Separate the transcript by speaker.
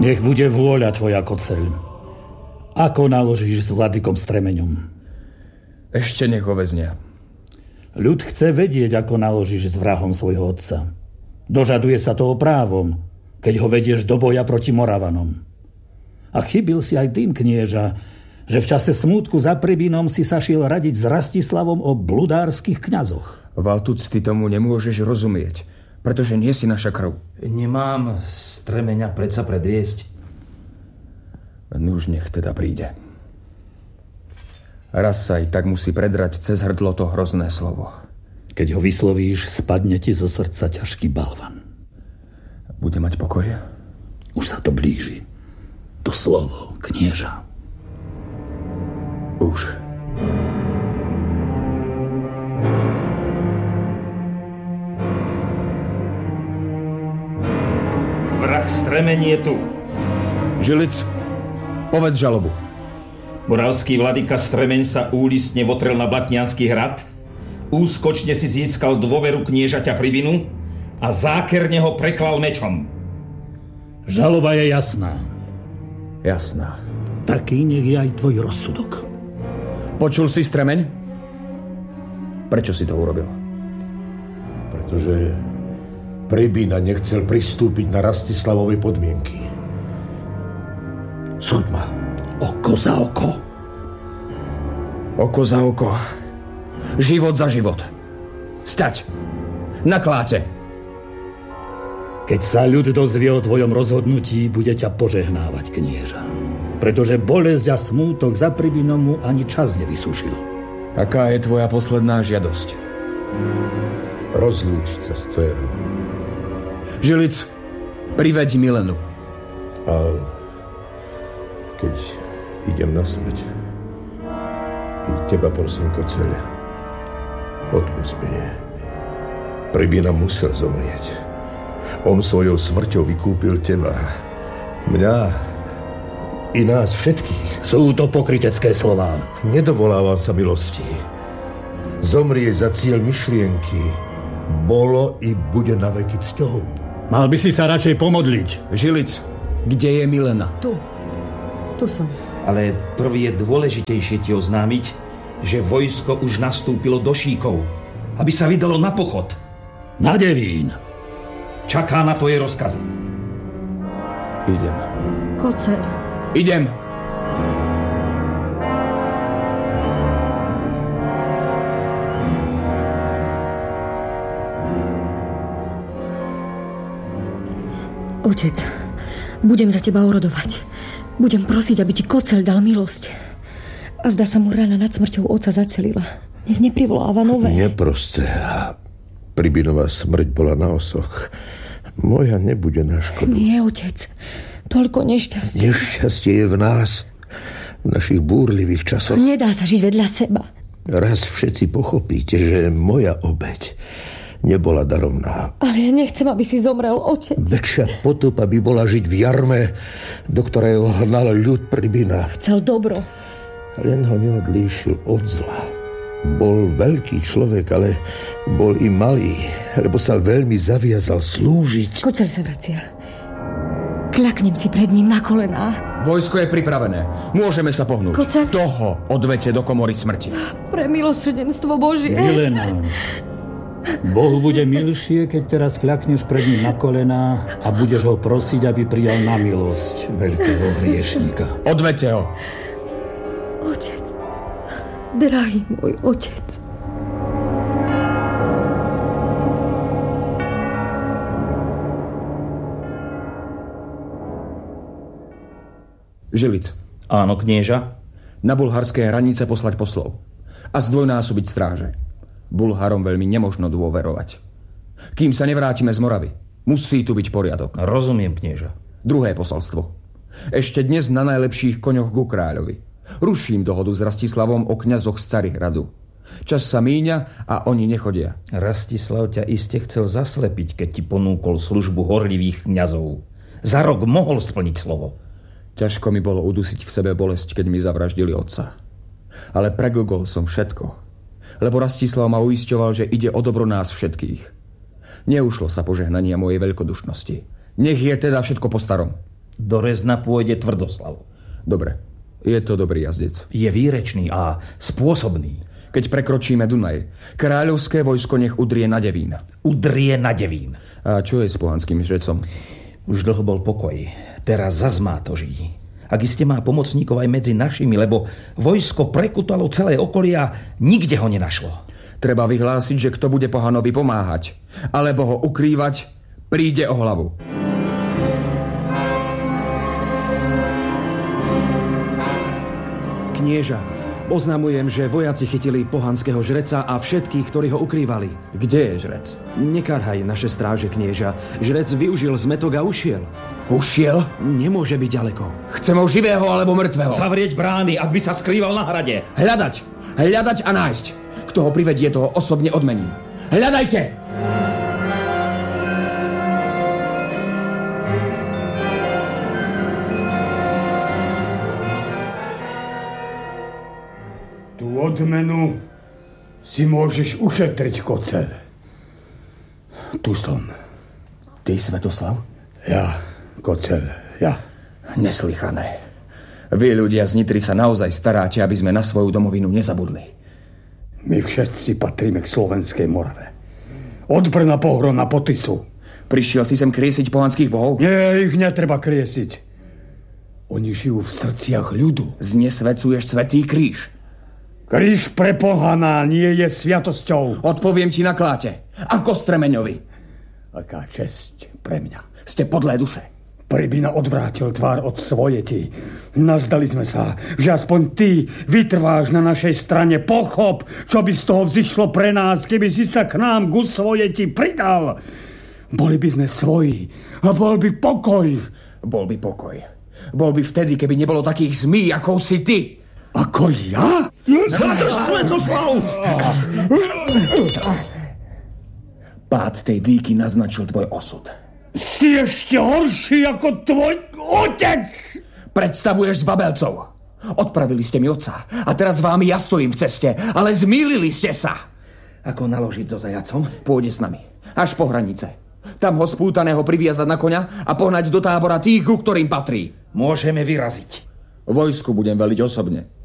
Speaker 1: Nech bude vôľa tvoja, Koceľ. Ako naložíš s vladykom Stremeňom?
Speaker 2: Ešte nech ho väznia.
Speaker 1: Ľud chce vedieť, ako naložíš s vrahom svojho otca. Dožaduje sa toho právom, keď ho vedieš do boja proti Moravanom. A chybil si aj tým, knieža, že v čase smútku za Pribínom si sa šiel radiť s Rastislavom o bludárskych kňazoch.
Speaker 2: Valtuc, ty tomu nemôžeš rozumieť, pretože nie si naša krv.
Speaker 3: Nemám Stremeňa predsa predviesť.
Speaker 2: Nuž nech teda príde. Raz sa aj tak musí predrať cez hrdlo to hrozné slovo.
Speaker 1: Keď ho vyslovíš, spadne ti zo srdca ťažký balvan.
Speaker 2: Bude mať pokoj?
Speaker 1: Už sa to blíži. To slovo, knieža.
Speaker 2: Už.
Speaker 3: Vrah Stremeň je tu.
Speaker 2: Žilic, povedz žalobu.
Speaker 3: Moravský vladyka Stremeň sa úlisne votrel na Blatniansky hrad, úskočne si získal dôveru kniežaťa Pribinu a zákerne ho preklal mečom.
Speaker 1: Žaloba je jasná.
Speaker 2: Jasná.
Speaker 1: Taký nech je aj tvoj rozsudok.
Speaker 2: Počul si, Stremeň? Prečo si to urobil?
Speaker 4: Pretože Pribína nechcel pristúpiť na Rastislavovej podmienky. Súď ma.
Speaker 1: Oko za oko.
Speaker 2: Oko za oko. Život za život. Stať. Na kláte.
Speaker 1: Keď sa ľud dozvie o tvojom rozhodnutí, bude ťa požehnávať, knieža. Pretože bolesť a smútok za Pribínom mu ani čas nevysúšil.
Speaker 2: Aká je tvoja posledná žiadosť?
Speaker 4: Rozlúčiť sa s dcérou.
Speaker 2: Žilic, priveď Milenu.
Speaker 4: A keď idem na smrť, i teba prosím, Koceľ, odpusť mi. Pribína musel zomrieť. On svojou smrťou vykúpil teba, mňa i nás všetkých.
Speaker 1: Sú to pokrytecké slová.
Speaker 4: Nedovolávam sa milosti. Zomrieť za cieľ myšlienky bolo i bude naveky cťou.
Speaker 1: Mal by si sa radšej pomodliť.
Speaker 2: Žilic, kde je Milena?
Speaker 5: Tu som.
Speaker 3: Ale prvý je dôležitejšie ti oznámiť, že vojsko už nastúpilo do Šíkov, aby sa vydalo na pochod.
Speaker 1: Na Devín.
Speaker 3: Čaká na tvoje rozkazy.
Speaker 2: Idem.
Speaker 5: Koceľ.
Speaker 2: Idem.
Speaker 5: Otec, budem za teba orodovať. Budem prosiť, aby ti Koceľ dal milosť. A zdá sa mu rana nad smrťou otca zacelila. Nech neprivoláva nové.
Speaker 4: Nepros, dcera. Pribínová smrť bola na osoch. Moja nebude na škodu.
Speaker 5: Nie, otec. Toľko nešťastie.
Speaker 4: Nešťastie je v nás. V našich búrlivých časoch.
Speaker 5: Nedá sa žiť vedľa seba.
Speaker 4: Raz všetci pochopíte, že moja obeť nebola daromná.
Speaker 5: Ale ja nechcem, aby si zomrel, otec.
Speaker 4: Väčšia potupa by bola žiť v jarme, do ktorého hnal ľud Pribína.
Speaker 5: Chcel dobro.
Speaker 4: Len ho neodlíšil od zla. Bol veľký človek, ale bol i malý, lebo sa veľmi zaviazal slúžiť.
Speaker 5: Koceľ sa vracia. Kľaknem si pred ním na kolená.
Speaker 2: Vojsko je pripravené. Môžeme sa pohnúť.
Speaker 5: Koceľ?
Speaker 2: Toho odvete do komory smrti.
Speaker 5: Pre milosrdenstvo Božie.
Speaker 1: Milena, Bohu bude milšie, keď teraz kľakneš pred ním na kolená a budeš ho prosiť, aby prijal na milosť veľkého hriešníka.
Speaker 2: Odvete ho.
Speaker 5: Otec, drahý môj otec.
Speaker 2: Žilic.
Speaker 3: Áno, knieža.
Speaker 2: Na bulharské hranice poslať poslov a zdvojnásobiť stráže. Bulharom veľmi nemožno dôverovať. Kým sa nevrátime z Moravy, musí tu byť poriadok.
Speaker 3: Rozumiem, knieža.
Speaker 2: Druhé posolstvo. Ešte dnes na najlepších koňoch ku kráľovi. Ruším dohodu s Rastislavom o kňazoch z Carihradu. Čas sa míňa a oni nechodia.
Speaker 3: Rastislav ťa iste chcel zaslepiť, keď ti ponúkol službu horlivých kňazov. Za rok mohol splniť slovo.
Speaker 2: Ťažko mi bolo udusiť v sebe bolesť, keď mi zavraždili otca. Ale preglgol som všetko. Lebo Rastislav ma uisťoval, že ide o dobro nás všetkých. Neušlo sa požehnania mojej veľkodušnosti. Nech je teda všetko po starom.
Speaker 3: Do Rezna pôjde Tvrdoslav.
Speaker 2: Dobre, je to dobrý jazdec.
Speaker 3: Je výrečný a spôsobný.
Speaker 2: Keď prekročíme Dunaj, kráľovské vojsko nech udrie na Devín.
Speaker 3: Udrie na Devín.
Speaker 2: A čo je s pohanským žrecom?
Speaker 3: Už dlho bol pokoj. Teraz zas má to žijí. Ak iste má pomocníkov aj medzi našimi, lebo vojsko prekutalo celé okolie a nikde ho nenašlo.
Speaker 2: Treba vyhlásiť, že kto bude pohanovi pomáhať, alebo ho ukrývať, príde o hlavu.
Speaker 6: Knieža, oznamujem, že vojaci chytili pohanského žreca a všetkých, ktorí ho ukrývali.
Speaker 2: Kde je žrec?
Speaker 6: Nekarhaj naše stráže, knieža. Žrec využil zmetok a ušiel.
Speaker 2: Ušiel?
Speaker 6: Nemôže byť ďaleko.
Speaker 2: Chcem ho živého alebo mŕtvého.
Speaker 3: Zavrieť brány, ak by sa skrýval na hrade.
Speaker 2: Hľadať a nájsť. Kto ho privedie, toho osobne odmením. Hľadajte!
Speaker 7: Tú odmenu si môžeš ušetriť, Kocel. Tu som.
Speaker 2: Ty, Svetoslav?
Speaker 7: Ja, Kocel, ja.
Speaker 2: Neslychané. Vy, ľudia z Nitry, sa naozaj staráte, aby sme na svoju domovinu nezabudli.
Speaker 7: My všetci patríme k Slovenskej Morave. Od Brna po Hron na Potisu.
Speaker 2: Prišiel si sem kriesiť pohanských bohov?
Speaker 7: Nie, ich netreba kriesiť. Oni žijú v srdciach ľudu.
Speaker 2: Znesvecuješ svätý kríž.
Speaker 7: Kríž pre pohaná nie je sviatosťou.
Speaker 2: Odpoviem ti na kláte. Ako Stremeňovi.
Speaker 7: Aká česť pre mňa.
Speaker 2: Ste podlé duše.
Speaker 7: Pribina odvrátil tvár od svojeti. Nazdali sme sa, že aspoň ty vytrváš na našej strane. Pochop, čo by z toho vzišlo pre nás, keby si sa k nám ku svojeti pridal. Boli by sme svoji a bol by pokoj.
Speaker 2: Bol by pokoj. Bol by vtedy, keby nebolo takých zmí, ako si ty.
Speaker 7: Ako ja?
Speaker 3: Zadrž, Svetoslav!
Speaker 2: Pád tej dýky naznačil tvoj osud.
Speaker 7: Si ešte horší ako tvoj otec!
Speaker 2: Predstavuješ zbabelcov. Odpravili ste mi otca a teraz vám ja stojím v ceste, ale zmýlili ste sa.
Speaker 3: Ako naložiť so zajacom?
Speaker 2: Pôjde s nami, až po hranice. Tam ho spútaného priviazať na koňa a pohnať do tábora tých, ku ktorým patrí.
Speaker 3: Môžeme vyraziť.
Speaker 2: Vojsku budem veliť osobne.